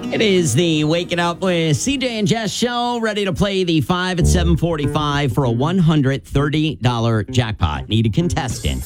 It is the Waking Up with CJ and Jess show, ready to play the 5 at 7:45 for a $130 jackpot. Need a contestant.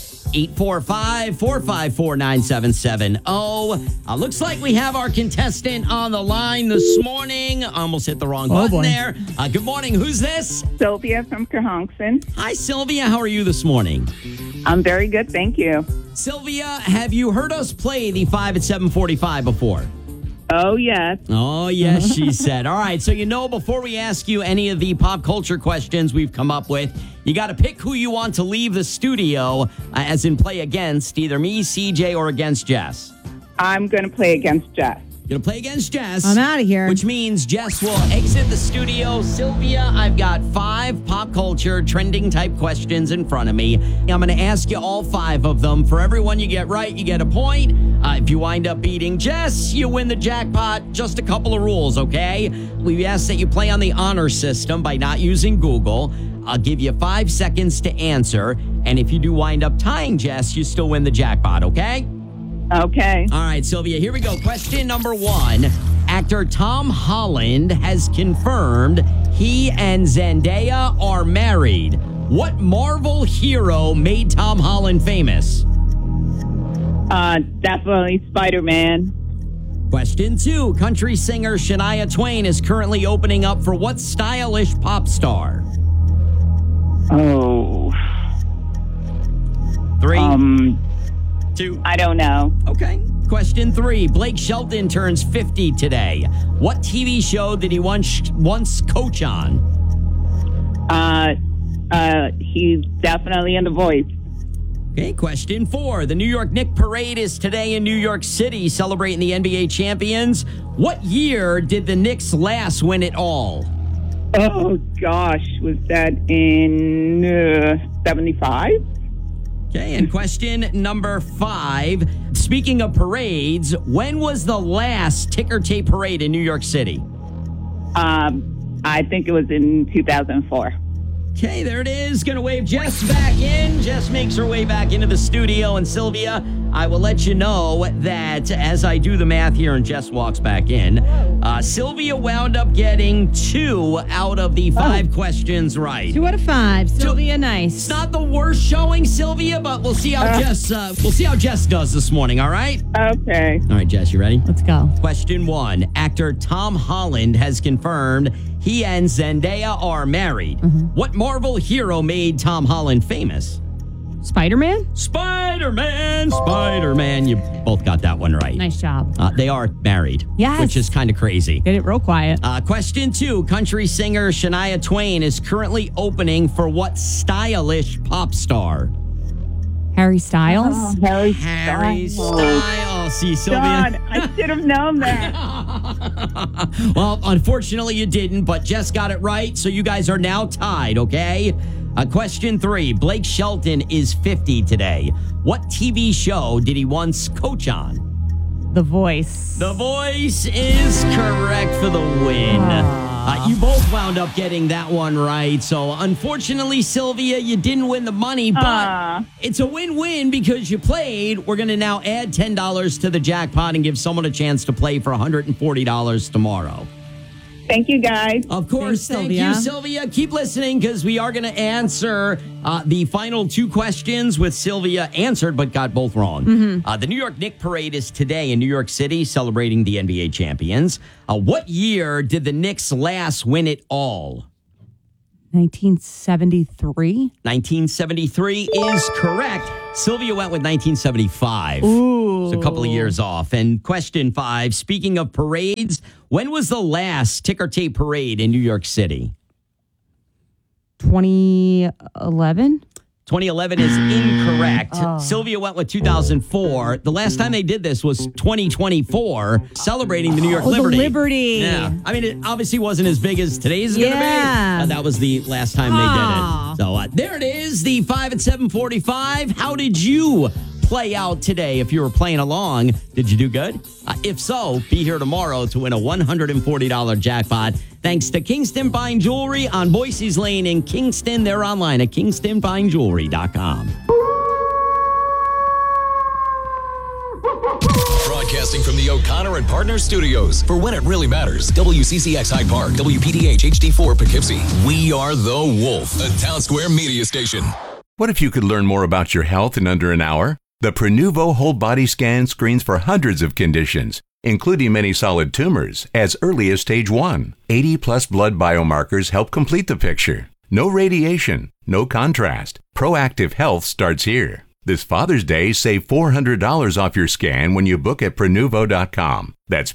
845-454-9770. Looks like we have our contestant on the line this morning. Almost hit the wrong button there. Good morning. Who's this? Sylvia from Kerhonkson. Hi, Sylvia. How are you this morning? I'm very good, thank you. Sylvia, have you heard us play the 5 at 7:45 before? Oh, yes. Oh, yes, she said. All right, so before we ask you any of the pop culture questions we've come up with, you got to pick who you want to leave the studio, as in play against, either me, CJ, or against Jess. I'm going to play against Jess. Going to play against Jess. I'm out of here. Which means Jess will exit the studio. Sylvia, I've got 5 pop culture trending type questions in front of me. I'm going to ask you all 5 of them. For every one you get right, you get a point. If you wind up beating Jess, you win the jackpot. Just a couple of rules, okay? We ask that you play on the honor system by not using Google. I'll give you 5 seconds to answer. And if you do wind up tying Jess, you still win the jackpot, okay? Okay. All right, Sylvia, here we go. Question number 1. Actor Tom Holland has confirmed he and Zendaya are married. What Marvel hero made Tom Holland famous? Definitely Spider-Man. Question 2. Country singer Shania Twain is currently opening up for what stylish pop star? Oh. 3, 2. I don't know. Okay. Question 3. Blake Shelton turns 50 today. What TV show did he once coach on? He's definitely in The Voice. Okay, question 4. The New York Knicks parade is today in New York City celebrating the NBA champions. What year did the Knicks last win it all? Oh, gosh. Was that in 75? Okay, and question number 5. Speaking of parades, when was the last ticker tape parade in New York City? I think it was in 2004. Okay, there it is. Going to wave Jess back in. Jess makes her way back into the studio. And Sylvia, I will let you know that as I do the math here and Jess walks back in, Sylvia wound up getting 2 out of the 5 questions right. 2 out of 5. Sylvia, nice. It's not the worst showing, Sylvia, but we'll see how Jess does this morning, all right? Okay. All right, Jess, you ready? Let's go. Question 1. Actor Tom Holland has confirmed he and Zendaya are married. What Marvel hero made Tom Holland famous? Spider-Man? Spider-Man. You both got that one right. Nice job. They are married. Yes. Which is kind of crazy. Did it real quiet. Question 2. Country singer Shania Twain is currently opening for what stylish pop star? Harry Styles? Harry Styles. See, Sylvia? God, I should have known that. Well, unfortunately, you didn't, but Jess got it right, so you guys are now tied, okay? Question 3. Blake Shelton is 50 today. What TV show did he once coach on? The Voice. The Voice is correct for the win. You both wound up getting that one right. So, unfortunately, Sylvia, you didn't win the money, but it's a win-win because you played. We're going to now add $10 to the jackpot and give someone a chance to play for $140 tomorrow. Thank you, guys. Of course. Thanks, Thank you, Sylvia. Keep listening because we are going to answer the final 2 questions with Sylvia answered but got both wrong. The New York Knicks parade is today in New York City celebrating the NBA champions. What year did the Knicks last win it all? 1973? 1973 is correct. Sylvia went with 1975. Ooh. It's a couple of years off. And question 5, speaking of parades, when was the last ticker tape parade in New York City? 2011? 2011 is incorrect. Sylvia went with 2004. The last time they did this was 2024, celebrating the New York Liberty. The Liberty. Yeah. I mean, it obviously wasn't as big as today's going to be. That was the last time they did it. So there it is, the 5 at 7:45. How did you play out today? If you were playing along, did you do good? If so, be here tomorrow to win a $140 jackpot. Thanks to Kingston Fine Jewelry on Boise's Lane in Kingston. They're online at kingstonfinejewelry.com. Broadcasting from the O'Connor and Partners Studios for When It Really Matters. WCCX Hyde Park, WPDH HD4 Poughkeepsie. We are The Wolf, a Town Square media station. What if you could learn more about your health in under an hour? The Prenuvo whole body scan screens for hundreds of conditions, including many solid tumors, as early as stage 1. 80-plus blood biomarkers help complete the picture. No radiation, no contrast. Proactive health starts here. This Father's Day, save $400 off your scan when you book at Prenuvo.com. That's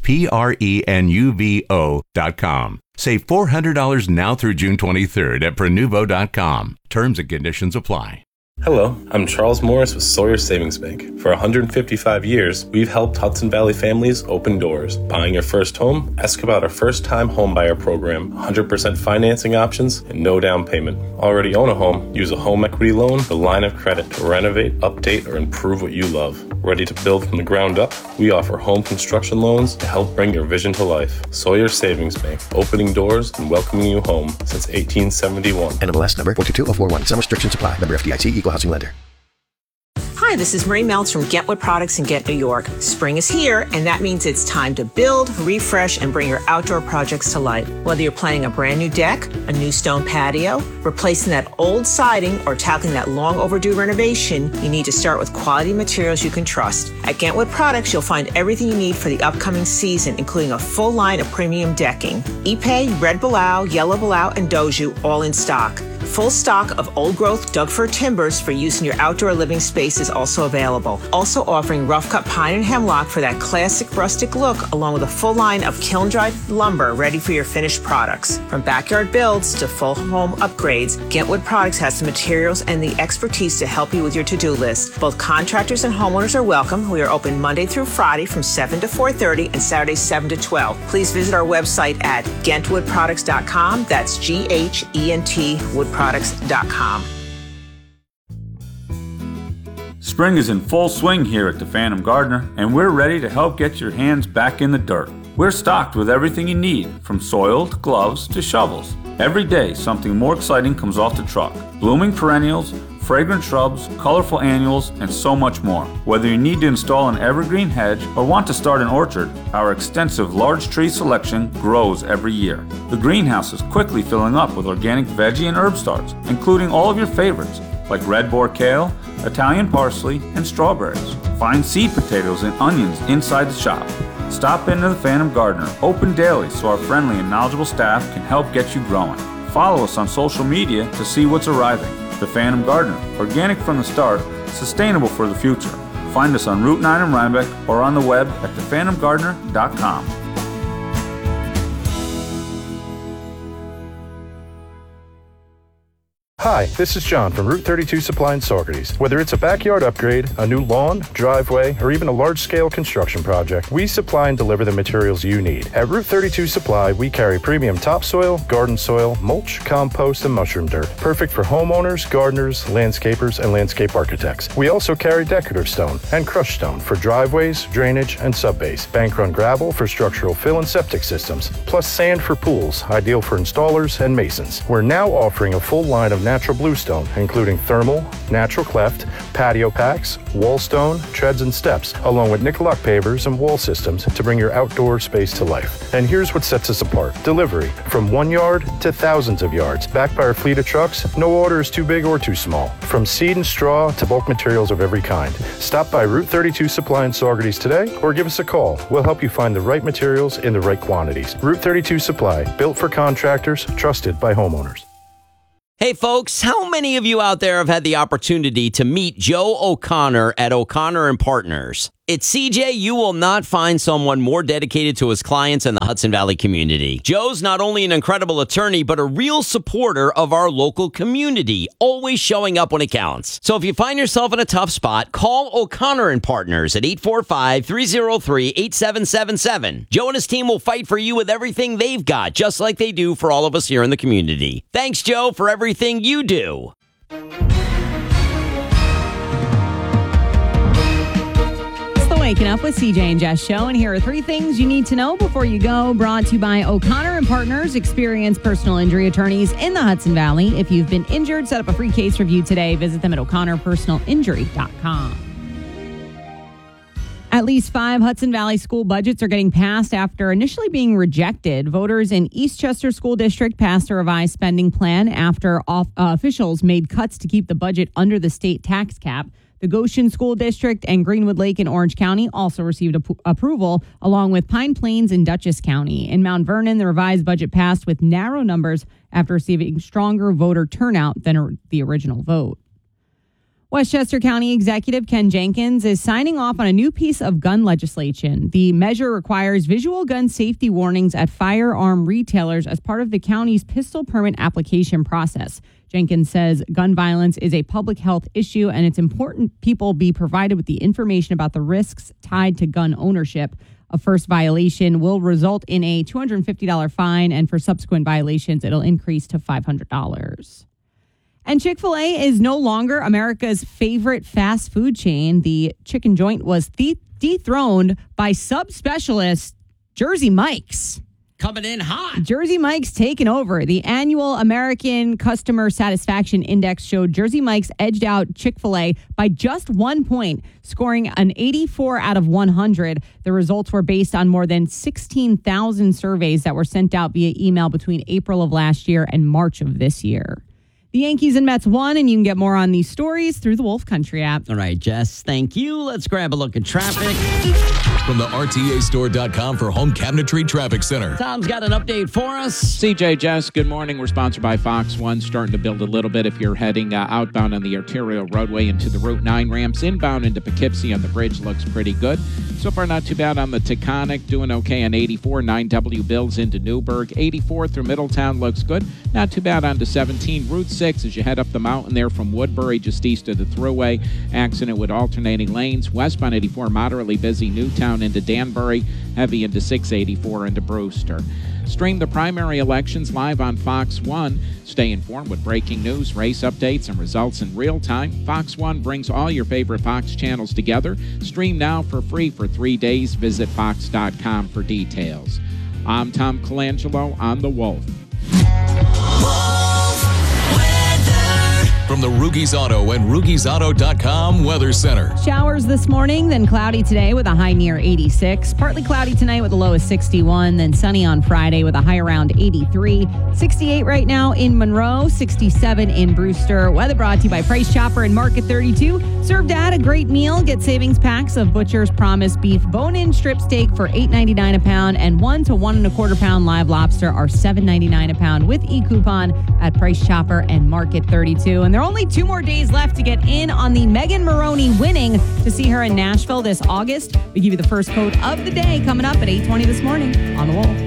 Prenuvo.com. Save $400 now through June 23rd at Prenuvo.com. Terms and conditions apply. Hello, I'm Charles Morris with Sawyer Savings Bank. For 155 years, we've helped Hudson Valley families open doors. Buying your first home? Ask about our first-time homebuyer program, 100% financing options, and no down payment. Already own a home? Use a home equity loan, the line of credit to renovate, update, or improve what you love. Ready to build from the ground up? We offer home construction loans to help bring your vision to life. Sawyer Savings Bank, opening doors and welcoming you home since 1871. NMLS number 422041. Some restrictions apply. Member FDIC, Equal Housing Lender. Hi, this is Marie Meltz from Get Wood Products in Ghent, New York. Spring is here, and that means it's time to build, refresh, and bring your outdoor projects to life. Whether you're planning a brand new deck, a new stone patio, replacing that old siding, or tackling that long overdue renovation, you need to start with quality materials you can trust. At Ghent Wood Products, you'll find everything you need for the upcoming season, including a full line of premium decking. Ipe, Red Bilao, Yellow Bilao, and Doju, all in stock. Full stock of old-growth Doug-fir timbers for use in your outdoor living space is also available. Also offering rough-cut pine and hemlock for that classic rustic look, along with a full line of kiln-dried lumber ready for your finished products. From backyard builds to full home upgrades, Ghent Wood Products has the materials and the expertise to help you with your to-do list. Both contractors and homeowners are welcome. We are open Monday through Friday from 7 to 4:30 and Saturdays 7 to 12. Please visit our website at GhentWoodProducts.com. That's GHENT woodproducts.com. Spring is in full swing here at the Phantom Gardener, and we're ready to help get your hands back in the dirt. We're stocked with everything you need, from soil to gloves to shovels. Every day, something more exciting comes off the truck. Blooming perennials, fragrant shrubs, colorful annuals, and so much more. Whether you need to install an evergreen hedge or want to start an orchard, our extensive large tree selection grows every year. The greenhouse is quickly filling up with organic veggie and herb starts, including all of your favorites, like red boar kale, Italian parsley, and strawberries. Find seed potatoes and onions inside the shop. Stop into the Phantom Gardener, open daily so our friendly and knowledgeable staff can help get you growing. Follow us on social media to see what's arriving. The Phantom Gardener, organic from the start, sustainable for the future. Find us on Route 9 in Rhinebeck or on the web at thephantomgardener.com. Hi, this is John from Route 32 Supply in Saugerties. Whether it's a backyard upgrade, a new lawn, driveway, or even a large-scale construction project, we supply and deliver the materials you need. At Route 32 Supply, we carry premium topsoil, garden soil, mulch, compost, and mushroom dirt. Perfect for homeowners, gardeners, landscapers, and landscape architects. We also carry decorative stone and crushed stone for driveways, drainage, and subbase. Bank-run gravel for structural fill and septic systems. Plus sand for pools, ideal for installers and masons. We're now offering a full line of natural bluestone, including thermal, natural cleft, patio packs, wall stone, treads and steps, along with Nicoloc pavers and wall systems to bring your outdoor space to life. And here's what sets us apart. Delivery, from 1 yard to thousands of yards. Backed by our fleet of trucks, no order is too big or too small. From seed and straw to bulk materials of every kind. Stop by Route 32 Supply in Saugerties today or give us a call. We'll help you find the right materials in the right quantities. Route 32 Supply, built for contractors, trusted by homeowners. Hey, folks, how many of you out there have had the opportunity to meet Joe O'Connor at O'Connor and Partners? At CJ, you will not find someone more dedicated to his clients in the Hudson Valley community. Joe's not only an incredible attorney, but a real supporter of our local community, always showing up when it counts. So if you find yourself in a tough spot, call O'Connor and Partners at 845-303-8777. Joe and his team will fight for you with everything they've got, just like they do for all of us here in the community. Thanks, Joe, for everything you do. Waking Up with CJ and Jess show, and here are 3 things you need to know before you go. Brought to you by O'Connor and Partners, experienced personal injury attorneys in the Hudson Valley. If you've been injured, set up a free case review today. Visit them at o'connorpersonalinjury.com. At least 5 Hudson Valley school budgets are getting passed after initially being rejected. Voters in Eastchester School District passed a revised spending plan after officials made cuts to keep the budget under the state tax cap. The Goshen School District and Greenwood Lake in Orange County also received approval, along with Pine Plains and Dutchess County. In Mount Vernon, the revised budget passed with narrow numbers after receiving stronger voter turnout than the original vote. Westchester County Executive Ken Jenkins is signing off on a new piece of gun legislation. The measure requires visual gun safety warnings at firearm retailers as part of the county's pistol permit application process. Jenkins says gun violence is a public health issue and it's important people be provided with the information about the risks tied to gun ownership. A first violation will result in a $250 fine, and for subsequent violations, it'll increase to $500. And Chick-fil-A is no longer America's favorite fast food chain. The chicken joint was dethroned by subspecialist Jersey Mike's. Coming in hot. Jersey Mike's taken over. The annual American Customer Satisfaction Index showed Jersey Mike's edged out Chick-fil-A by just 1 point, scoring an 84 out of 100. The results were based on more than 16,000 surveys that were sent out via email between April of last year and March of this year. The Yankees and Mets won, and you can get more on these stories through the Wolf Country app. All right, Jess, thank you. Let's grab a look at traffic. From the RTAstore.com for home cabinetry traffic center. Tom's got an update for us. CJ, Jess, good morning. We're sponsored by Fox One. Starting to build a little bit if you're heading outbound on the arterial roadway into the Route 9 ramps. Inbound into Poughkeepsie on the bridge looks pretty good. So far, not too bad on the Taconic. Doing okay on 84. 9W Bills into Newburgh. 84 through Middletown looks good. Not too bad on to 17. Route 6 as you head up the mountain there from Woodbury just east of the Thruway. Accident with alternating lanes. Westbound 84 moderately busy. Newtown into Danbury. Heavy into 684 into Brewster. Stream the primary elections live on Fox One. Stay informed with breaking news, race updates, and results in real time. Fox One brings all your favorite Fox channels together. Stream now for free for 3 days. Visit Fox.com for details. I'm Tom Colangelo on The Wolf. From the Rugies Auto and RugiesAuto.com Weather Center. Showers this morning, then cloudy today with a high near 86. Partly cloudy tonight with a low of 61. Then sunny on Friday with a high around 83. 68 right now in Monroe. 67 in Brewster. Weather brought to you by Price Chopper and Market 32. Served at a great meal. Get savings packs of Butcher's Promise beef bone-in strip steak for $8.99 a pound. And 1 to 1 1/4 pound live lobster are $7.99 a pound with e-coupon at Price Chopper and Market 32. And there are only 2 more days left to get in on the Megan Maroney winning to see her in Nashville this August. We give you the first quote of the day coming up at 8:20 this morning on The Wolf.